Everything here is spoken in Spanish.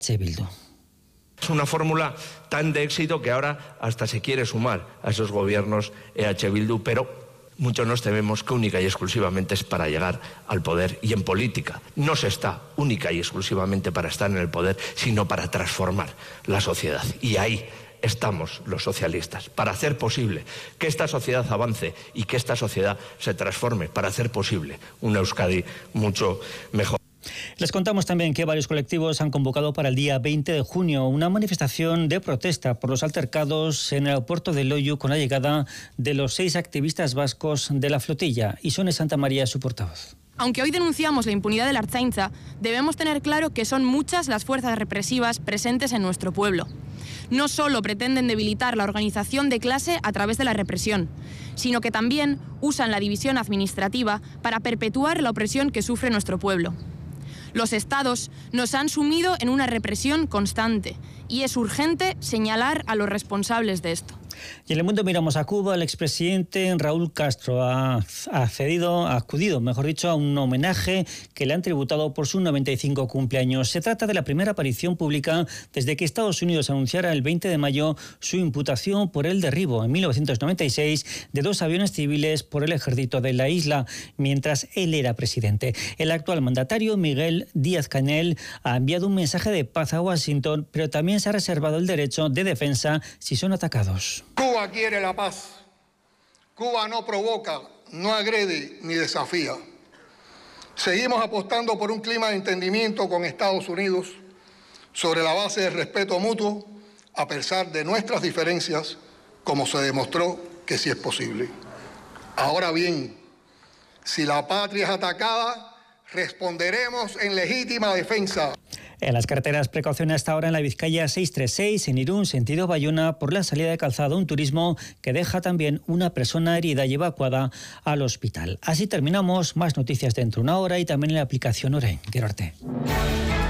Bildu. Es una fórmula tan de éxito que ahora hasta se quiere sumar a esos gobiernos Bildu, pero muchos nos tememos que única y exclusivamente es para llegar al poder, y en política no se está única y exclusivamente para estar en el poder, sino para transformar la sociedad. Y ahí estamos los socialistas, para hacer posible que esta sociedad avance y que esta sociedad se transforme, para hacer posible una Euskadi mucho mejor. Les contamos también que varios colectivos han convocado para el día 20 de junio una manifestación de protesta por los altercados en el aeropuerto de Loiu con la llegada de los 6 activistas vascos de la flotilla. Isone Santamaría, su portavoz. Aunque hoy denunciamos la impunidad de la Ertzaintza, debemos tener claro que son muchas las fuerzas represivas presentes en nuestro pueblo. No solo pretenden debilitar la organización de clase a través de la represión, sino que también usan la división administrativa para perpetuar la opresión que sufre nuestro pueblo. Los estados nos han sumido en una represión constante y es urgente señalar a los responsables de esto. Y en el mundo miramos a Cuba. El expresidente Raúl Castro ha acudido a un homenaje que le han tributado por su 95 cumpleaños. Se trata de la primera aparición pública desde que Estados Unidos anunciara el 20 de mayo su imputación por el derribo en 1996 de 2 aviones civiles por el ejército de la isla, mientras él era presidente. El actual mandatario, Miguel Díaz-Canel, ha enviado un mensaje de paz a Washington, pero también se ha reservado el derecho de defensa si son atacados. Cuba quiere la paz. Cuba no provoca, no agrede ni desafía. Seguimos apostando por un clima de entendimiento con Estados Unidos sobre la base del respeto mutuo, a pesar de nuestras diferencias, como se demostró que sí es posible. Ahora bien, si la patria es atacada, responderemos en legítima defensa. En las carreteras, precaución hasta ahora en la Vizcaya 636, en Irún, sentido Bayona, por la salida de Calzado, un turismo que deja también una persona herida y evacuada al hospital. Así terminamos. Más noticias dentro de una hora y también en la aplicación Orain. Gerarte.